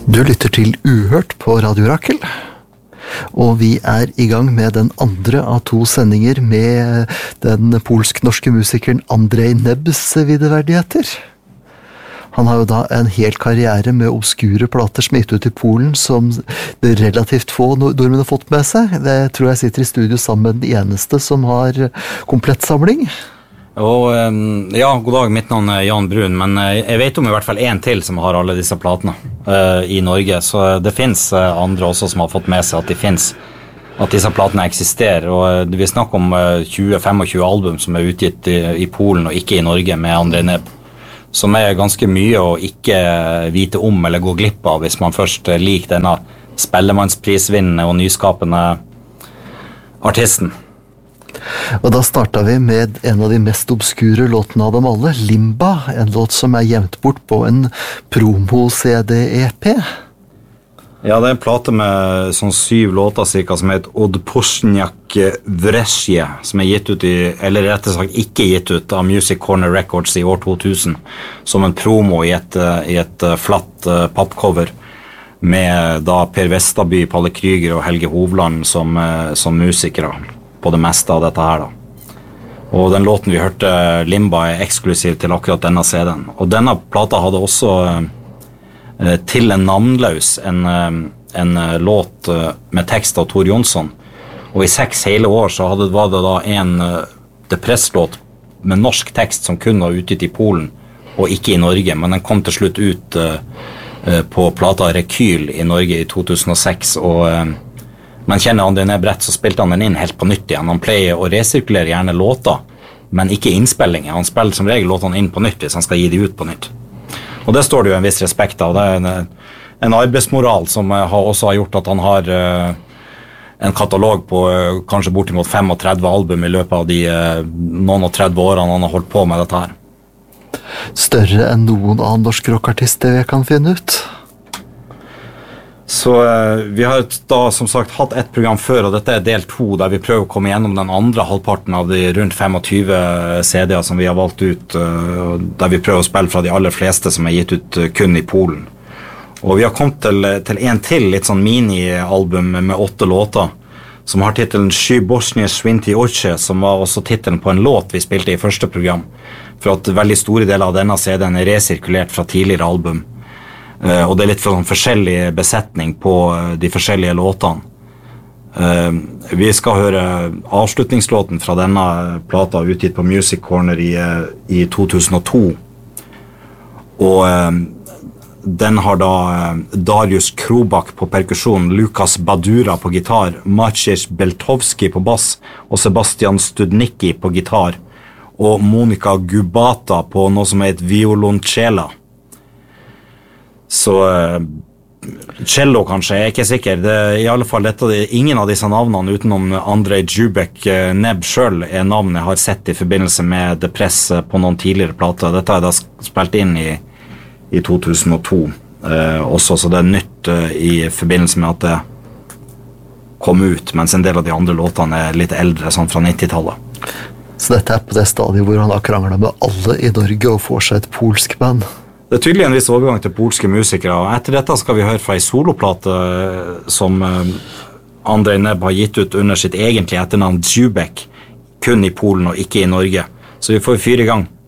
Du lytter til Uhørt på Radio Rakel, og vi I gang med den andre av to sendinger med den polsk-norske musikeren Andrej Nebs videreverdigheter. Han har jo da en hel karriere med obskure plater som gitt ut I Polen, som relativt få nordmenn har fått med seg. Det tror jeg sitter I studio sammen med den eneste som har komplett samling. Og ja, god dag, mitt navn Jan Brun, men jeg vet om I hvert fall en til som har alle disse platene I Norge, så det finnes andre også som har fått med seg at de finnes, at disse platene eksisterer, og vi snakker om 20-25 album som utgitt I Polen og ikke I Norge med Andrej Neb, som ganske mye å ikke vite om eller gå glipp av hvis man først liker denne spellemannsprisvinnende og nyskapende artisten. Og da startet vi med en av de mest obskure låtene av dem alle, Limba, en låt som gjemt bort på en promo-CD-EP. Ja, det en plate med sånn 7 låter cirka, som heter Odposjnjak Vresje, som gitt ut eller rett og slett ikke gitt ut av Music Corner Records I år 2000, som en promo I et flatt pappcover, med da Per Vestaby, Palle Kryger og Helge Hovland som musikere på det meste av dette her da. Og den låten vi hørte, Limba, eksklusiv til akkurat denne CD-en. Og denne plata hadde også til en navnløs en låt med tekst av Tor Jonsson. Og I 6 hele år så var det da en depresslåt med norsk tekst som kun var utgitt I Polen og ikke I Norge, men den kom til slutt ut på plata Rekyl I Norge I 2006, og man kjenner Andrej Neb rett, så spilte han den inn helt på nytt igjen. Han pleier å resirkulere gjerne låter, men ikke innspillinger. Han spiller som regel låtene inn på nytt hvis han skal gi de ut på nytt. Og det står det jo en viss respekt av. Det en arbeidsmoral som også har gjort at han har en katalog på kanskje bortimot 35 album I løpet av de noen og 30 årene han har holdt på med dette her. Større enn noen annen norsk rockartist det vi kan finne ut. Så vi har da som sagt hatt et program før, og dette del 2, der vi prøver å komme gjennom den andre halvparten av de rundt 25 CD-er som vi har valgt ut, der vi prøver å spille fra de aller fleste som gitt ut kun I Polen. Og vi har kommet til en til, litt sånn mini-album med 8 låter, som har titelen Sky Bosnie Svinti Oce, som var også titelen på en låt vi spilte I første program, for at veldig store deler av denne CD-en resirkulert fra tidligere album. Og det litt for sånn forskjellig besetning på de forskjellige låtene. Vi skal høre avslutningslåten fra denne plata utgitt på Music Corner I 2002. Og den har da Darius Krobak på perkusjon, Lukas Badura på gitar, Maciej Beltovski på bass og Sebastian Studnicki på gitar og Monika Gubata på noe som heter violoncella. Så cello kanskje, jeg ikke sikker. I alle fall ingen av disse navnene utenom Andrej Djubek Neb selv navn jeg har sett I forbindelse med Depress på noen tidligere plater. Dette har jeg da spilt inn I 2002 også, så det nytt I forbindelse med at det kom ut, mens en del av de andre låtene litt eldre, sånn fra 90-tallet. Så dette på det stadiet hvor han har kranglet med alle I Norge og får seg et polsk band. Det tydelig en viss overgang til polske musikere, og etter dette skal vi høre fra en soloplate som Andrej Neb har gitt ut under sitt egentlige etternavn Djubek, kun I Polen og ikke I Norge. Så vi får 4 I gang.